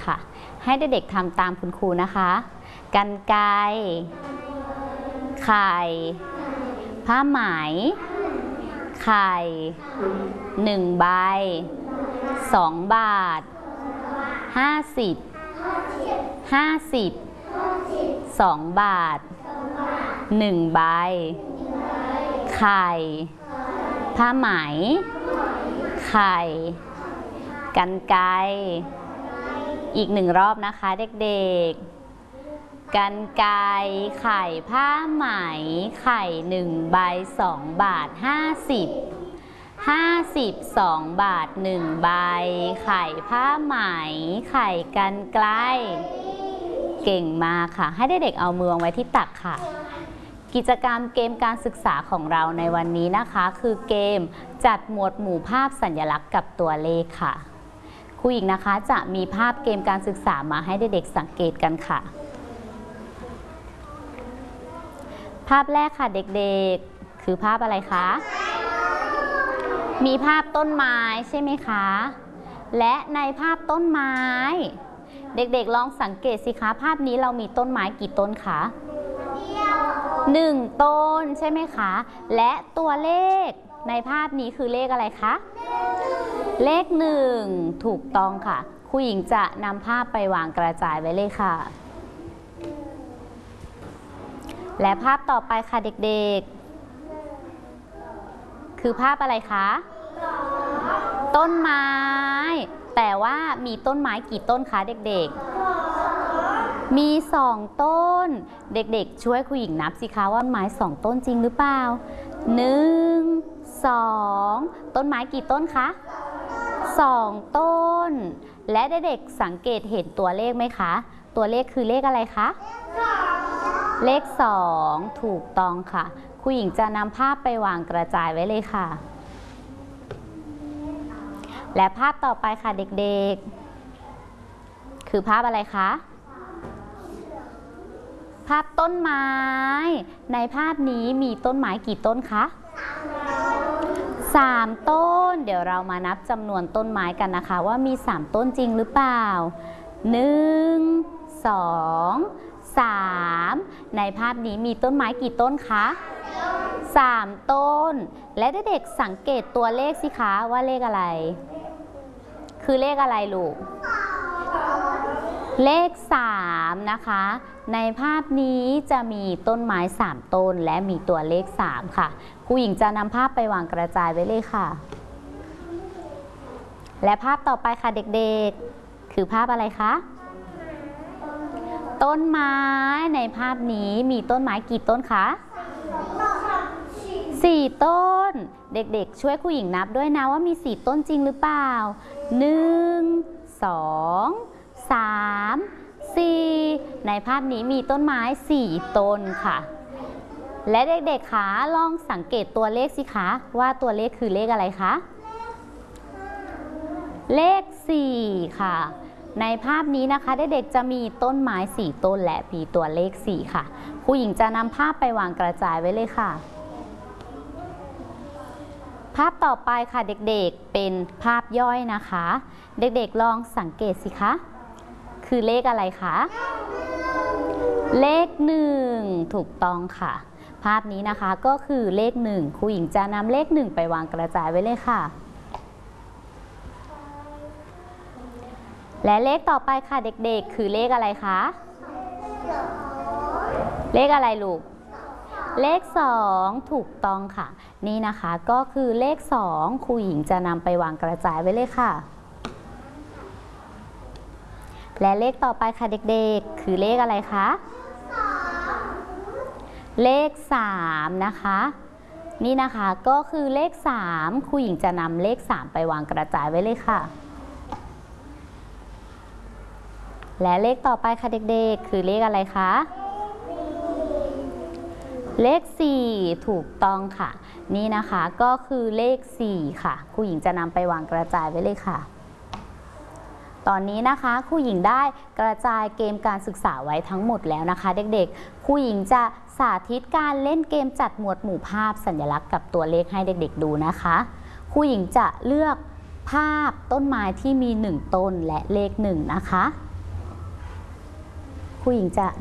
ค่ะ ให้เด็กๆทำตามคุณครูนะคะกรรไกรไข่ผ้าไหมไข่1 ใบ2 บาท50 2 บาท1 ใบไข่ผ้าไหมไข่กรรไกรอีก1 รอบนะคะเด็กๆกรรไกรไข่ผ้าไหมไข่1 ใบ2 บาท50 2 บาท1 ใบไข่ผ้าไหมไข่กรรไกรเก่งมากค่ะให้เด็กๆเอามือวางไว้ที่ตักค่ะกิจกรรมเกมการศึกษาของเราในวันนี้นะคะคือเกมจัดหมวดหมู่ภาพสัญลักษณ์กับตัวเลขค่ะครูหญิงนะคะจะมีภาพเกมการศึกษามาให้เด็กๆสังเกตกันค่ะภาพแรกค่ะเด็กๆคือภาพอะไรคะมีภาพต้นไม้ใช่ไหมคะและในภาพต้นไม้เด็กๆลองสังเกตสิคะภาพนี้เรามีต้นไม้กี่ต้นคะ1 ต้นใช่ไหมคะและตัวเลขในภาพนี้คือเลขอะไรคะเลข1ถูกต้องค่ะครูหญิงจะนำภาพไปวางกระจายไว้เลยค่ะและภาพต่อไปค่ะเด็กๆคือภาพอะไรคะต้นไม้แต่ว่ามีต้นไม้กี่ต้นคะเด็กๆมี2 ต้นเด็กๆช่วยครูหญิงนับสิคะว่าไม้2 ต้นจริงหรือเปล่า1 2ต้นไม้กี่ต้นคะ2 ต้นและเด็กๆสังเกตเห็นตัวเลขไหมคะตัวเลขคือเลขอะไรคะเลข2ถูกต้องค่ะครูหญิงจะนำภาพไปวางกระจายไว้เลยค่ะและภาพต่อไปค่ะเด็กๆคือภาพอะไรคะภาพต้นไม้ในภาพนี้มีต้นไม้กี่ต้นคะ3 ต้นเดี๋ยวเรามานับจำนวนต้นไม้กันนะคะว่ามี3 ต้นจริงหรือเปล่า1 2 3ในภาพนี้มีต้นไม้กี่ต้นคะ3 ต้นและเด็กๆสังเกตตัวเลขสิคะว่าเลขอะไรคือเลขอะไรลูกเลข3นะคะในภาพนี้จะมีต้นไม้3 ต้นและมีตัวเลข3ค่ะครูหญิงจะนำภาพไปวางกระจายไว้เลยค่ะและภาพต่อไปค่ะเด็กๆคือภาพอะไรคะต้นไม้ในภาพนี้มีต้นไม้กี่ต้นคะ4 ต้นเด็กๆช่วยครูหญิงนับด้วยนะว่ามี4 ต้นจริงหรือเปล่า1 2 3 4ในภาพนี้มีต้นไม้4 ต้นค่ะและเด็กๆคะลองสังเกตตัวเลขสิคะว่าตัวเลขคือเลขอะไรคะเลข4ค่ะในภาพนี้นะคะเด็กๆจะมีต้นไม้4 ต้นและมีตัวเลข4ค่ะครูหญิงจะนำภาพไปวางกระจายไว้เลยค่ะภาพต่อไปค่ะเด็กๆเป็นภาพย่อยนะคะเด็กๆลองสังเกตสิคะคือเลขอะไรคะเลข1ถูกต้องค่ะภาพนี้นะคะก็คือเลข1ครูหญิงจะนำเลข1ไปวางกระจายไว้เลยค่ะและเลขต่อไปค่ะเด็กๆคือเลขอะไรคะเลขอะไรลูกเลข2ถูกต้องค่ะนี่นะคะก็คือเลข2ครูหญิงจะนำไปวางกระจายไว้เลยค่ะและเลขต่อไปค่ะเด็กๆคือเลขอะไรคะเลข3นะคะนี่นะคะก็คือเลข3ครูหญิงจะนำเลข3ไปวางกระจายไว้เลยค่ะและเลขต่อไปค่ะเด็กๆคือเลขอะไรคะเลข4ถูกต้องค่ะนี่นะคะก็คือเลข4ค่ะครูหญิงจะนำไปวางกระจายไว้เลยค่ะตอนนี้นะคะครูหญิงได้กระจายเกมการศึกษาไว้ทั้งหมดแล้วนะคะเด็กๆครูหญิงจะสาธิตการเล่นเกมจัดหมวดหมู่ภาพสัญลักษณ์กับตัวเลขให้เด็กๆดูนะคะครูหญิงจะเลือกภาพต้นไม้ที่มี1 ต้นและเลข1นะคะครูหญิงจะ